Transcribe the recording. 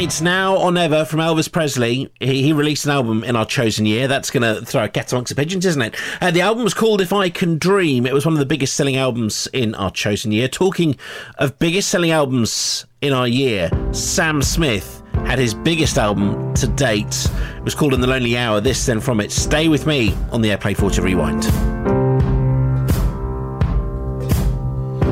It's Now or Never from Elvis Presley. He released an album in our chosen year. That's going to throw a cat amongst the pigeons, isn't it? The album was called If I Can Dream. It was one of the biggest selling albums in our chosen year. Talking of biggest selling albums in our year, Sam Smith had his biggest album to date. It was called In the Lonely Hour. This then from it. Stay with me on the Airplay 40 Rewind.